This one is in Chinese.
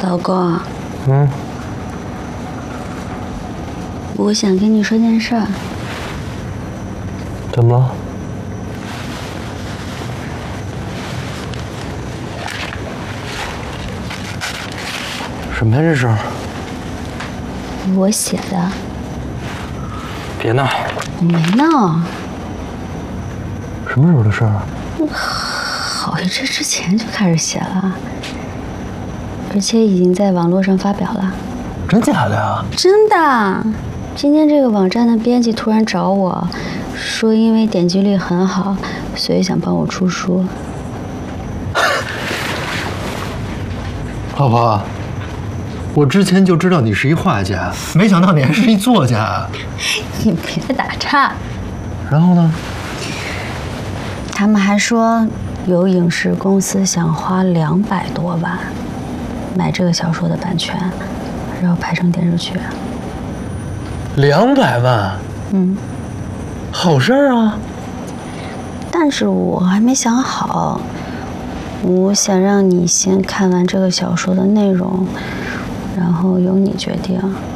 老公， 嗯， 我想跟你说件事儿。 怎么了？什么呀？这是？ 我写的。 别闹！ 我没闹。 什么时候的事儿？ 好一阵之前就开始写了，而且已经在网络上发表了。 真假的呀？ 真的。今天这个网站的编辑突然找我，说因为点击率很好，所以想帮我出书。 老婆，我之前就知道你是一画家，没想到你还是一作家。 你别打岔。 然后呢？ 他们还说有影视公司想花200多万买这个小说的版权，然后拍成电视剧。 200万？ 嗯， 好事儿啊。 但是我还没想好，我想让你先看完这个小说的内容，然后由你决定。